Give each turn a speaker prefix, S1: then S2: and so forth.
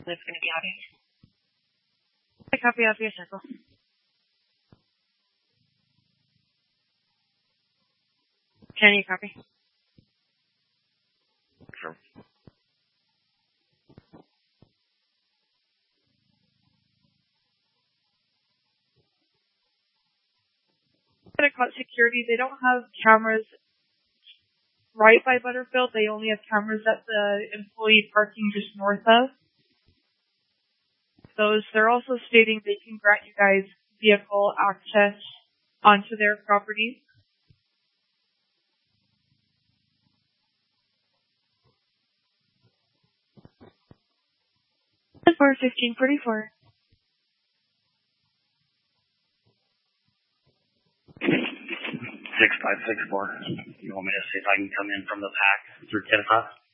S1: It's going to be obvious.
S2: A copy of your circle. Can you copy?
S3: Sure.
S2: Caught security. They don't have cameras right by Butterfield. They only have cameras at the employee parking just north of those. They're also stating they can grant you guys vehicle access onto their property. 1544.
S3: 6564. You want me to see if I can come in from the pack through Kennesaw?